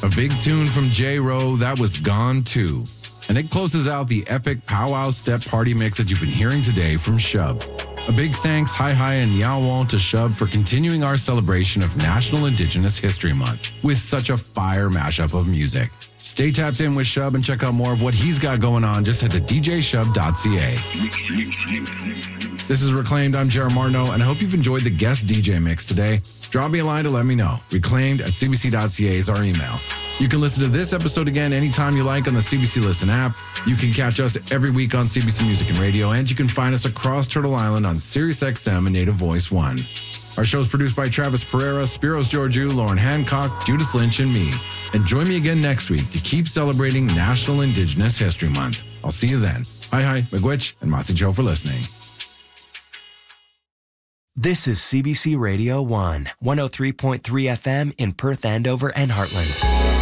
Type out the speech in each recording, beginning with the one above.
A big tune from J-Ro, that was Gone Too. And it closes out the epic powwow step party mix that you've been hearing today from Shub. A big thanks, hi and yawon to Shub for continuing our celebration of National Indigenous History Month with such a fire mashup of music. Stay tapped in with Shub and check out more of what he's got going on. Just head to djshub.ca. This is Reclaimed. I'm Jared Martineau, and I hope you've enjoyed the guest DJ mix today. Drop me a line to let me know. Reclaimed@cbc.ca is our email. You can listen to this episode again anytime you like on the CBC Listen app. You can catch us every week on CBC Music and Radio, and you can find us across Turtle Island on SiriusXM and Native Voice 1. Our show is produced by Travis Pereira, Spiros Georgiou, Lauren Hancock, Judith Lynch, and me. And join me again next week to keep celebrating National Indigenous History Month. I'll see you then. Hi, Miigwech, and Masi Joe for listening. This is CBC Radio 1, 103.3 FM in Perth, Andover, and Heartland.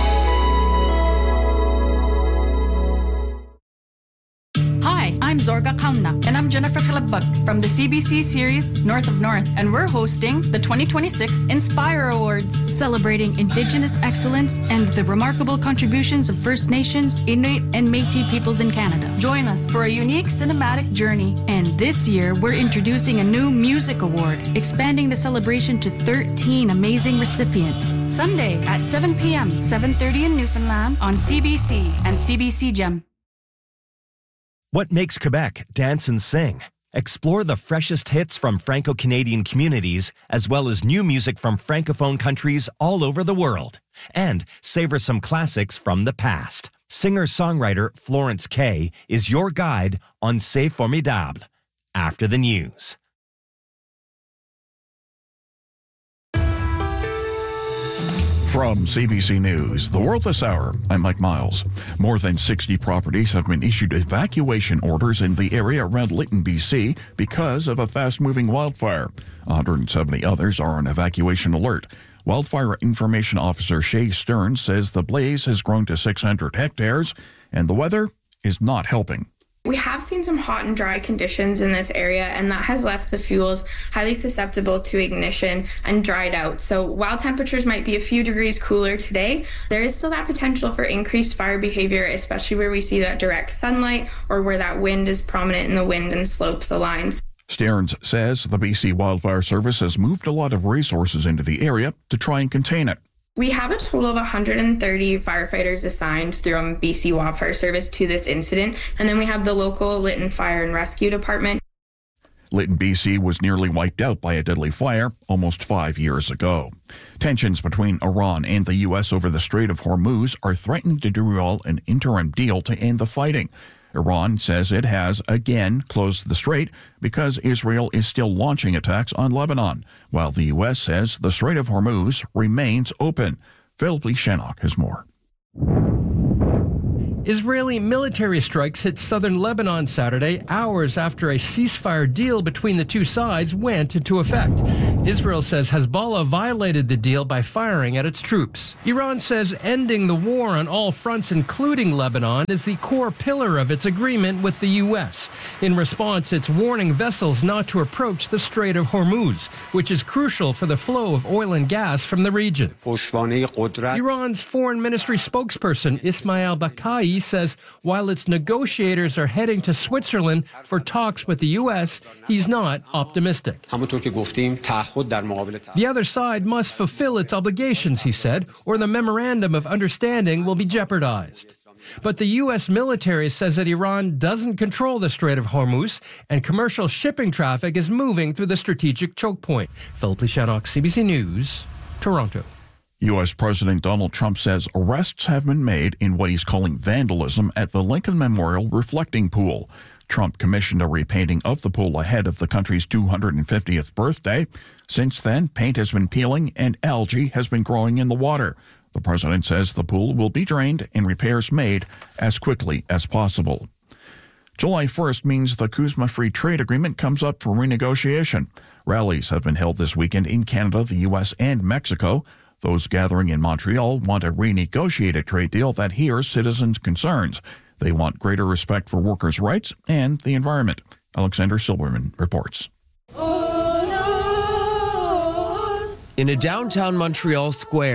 Hi, I'm Zorga Kauna. And I'm Jennifer Kalabag from the CBC series North of North. And we're hosting the 2026 Inspire Awards, celebrating Indigenous excellence and the remarkable contributions of First Nations, Inuit, and Métis peoples in Canada. Join us for a unique cinematic journey. And this year, we're introducing a new music award, expanding the celebration to 13 amazing recipients. Sunday at 7 p.m., 7:30 in Newfoundland on CBC and CBC Gem. What makes Quebec dance and sing? Explore the freshest hits from Franco-Canadian communities, as well as new music from Francophone countries all over the world. And savor some classics from the past. Singer-songwriter Florence Kay is your guide on C'est Formidable. After the news. From CBC News, The World This Hour, I'm Mike Miles. More than 60 properties have been issued evacuation orders in the area around Lytton, BC, because of a fast-moving wildfire. 170 others are on evacuation alert. Wildfire Information Officer Shay Stearns says the blaze has grown to 600 hectares, and the weather is not helping. We have seen some hot and dry conditions in this area, and that has left the fuels highly susceptible to ignition and dried out. So while temperatures might be a few degrees cooler today, there is still that potential for increased fire behavior, especially where we see that direct sunlight or where that wind is prominent in the wind and slopes aligns. Stearns says the BC Wildfire Service has moved a lot of resources into the area to try and contain it. We have a total of 130 firefighters assigned through BC Wildfire Service to this incident, and then we have the local Lytton Fire and Rescue Department. Lytton, BC was nearly wiped out by a deadly fire almost 5 years ago. Tensions between Iran and the U.S. over the Strait of Hormuz are threatening to derail an interim deal to end the fighting. Iran says it has again closed the strait because Israel is still launching attacks on Lebanon, while the U.S. says the Strait of Hormuz remains open. Philip Shannock has more. Israeli military strikes hit southern Lebanon Saturday, hours after a ceasefire deal between the two sides went into effect. Israel says Hezbollah violated the deal by firing at its troops. Iran says ending the war on all fronts, including Lebanon, is the core pillar of its agreement with the U.S. In response, it's warning vessels not to approach the Strait of Hormuz, which is crucial for the flow of oil and gas from the region. Iran's foreign ministry spokesperson Ismail Bakai says while its negotiators are heading to Switzerland for talks with the U.S., he's not optimistic. The other side must fulfill its obligations, he said, or the memorandum of understanding will be jeopardized. But the U.S. military says that Iran doesn't control the Strait of Hormuz and commercial shipping traffic is moving through the strategic choke point. Philip Shannock, CBC News, Toronto. U.S. President Donald Trump says arrests have been made in what he's calling vandalism at the Lincoln Memorial Reflecting Pool. Trump commissioned a repainting of the pool ahead of the country's 250th birthday. Since then, paint has been peeling and algae has been growing in the water. The president says the pool will be drained and repairs made as quickly as possible. July 1st means the CUSMA Free Trade Agreement comes up for renegotiation. Rallies have been held this weekend in Canada, the U.S., and Mexico. Those gathering in Montreal want a renegotiated trade deal that hears citizens' concerns. They want greater respect for workers' rights and the environment. Alexander Silberman reports. In a downtown Montreal square,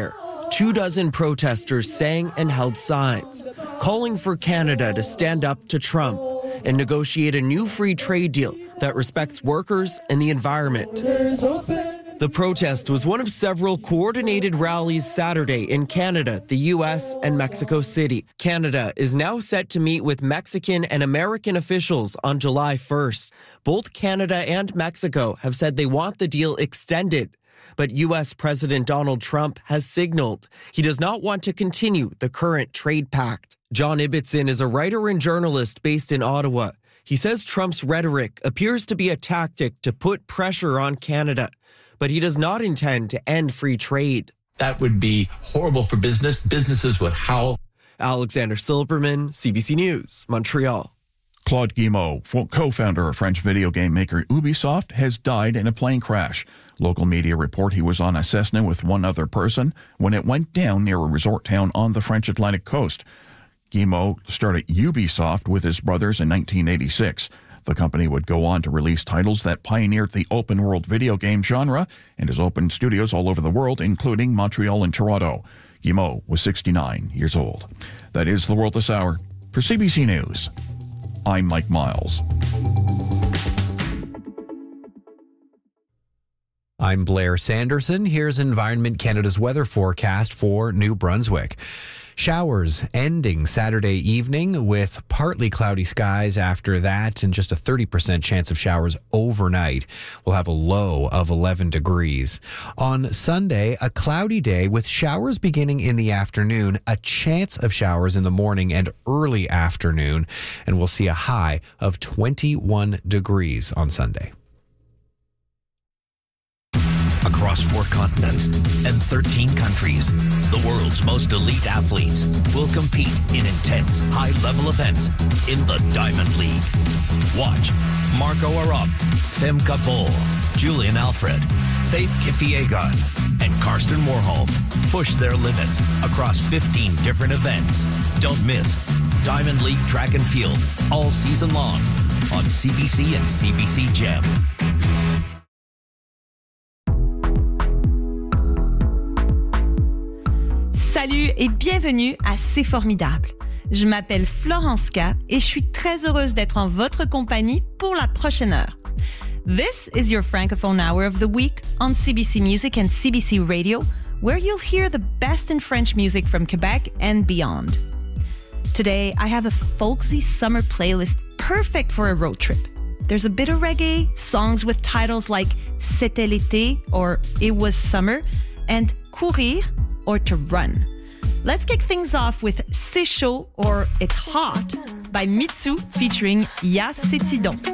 24 protesters sang and held signs, calling for Canada to stand up to Trump and negotiate a new free trade deal that respects workers and the environment. The protest was one of several coordinated rallies Saturday in Canada, the U.S., and Mexico City. Canada is now set to meet with Mexican and American officials on July 1st. Both Canada and Mexico have said they want the deal extended. But U.S. President Donald Trump has signaled he does not want to continue the current trade pact. John Ibbitson is a writer and journalist based in Ottawa. He says Trump's rhetoric appears to be a tactic to put pressure on Canada, but he does not intend to end free trade. That would be horrible for business. Businesses would howl. Alexander Silberman, CBC News, Montreal. Claude Guillemot, co-founder of French video game maker Ubisoft, has died in a plane crash. Local media report he was on a Cessna with one other person when it went down near a resort town on the French Atlantic coast. Guillemot started Ubisoft with his brothers in 1986. The company would go on to release titles that pioneered the open-world video game genre and has opened studios all over the world, including Montreal and Toronto. Guillemot was 69 years old. That is The World This Hour. For CBC News, I'm Mike Miles. I'm Blair Sanderson. Here's Environment Canada's weather forecast for New Brunswick. Showers ending Saturday evening with partly cloudy skies after that and just a 30% chance of showers overnight. We'll have a low of 11 degrees. On Sunday, a cloudy day with showers beginning in the afternoon, a chance of showers in the morning and early afternoon, and we'll see a high of 21 degrees on Sunday. Across 4 continents and 13 countries, the world's most elite athletes will compete in intense, high-level events in the Diamond League. Watch Marco Arop, Femke Bol, Julian Alfred, Faith Kipyegon, and Karsten Warholm push their limits across 15 different events. Don't miss Diamond League Track and Field all season long on CBC and CBC Gem. Salut et bienvenue à C'est Formidable. Je m'appelle Florence K et je suis très heureuse d'être en votre compagnie pour la prochaine heure. This is your Francophone Hour of the Week on CBC Music and CBC Radio, where you'll hear the best in French music from Quebec and beyond. Today, I have a folksy summer playlist perfect for a road trip. There's a bit of reggae, songs with titles like C'était l'été or It was summer, and Courir or To Run. Let's kick things off with C'est chaud or It's hot by Mitsu featuring Ya C'est Tidon.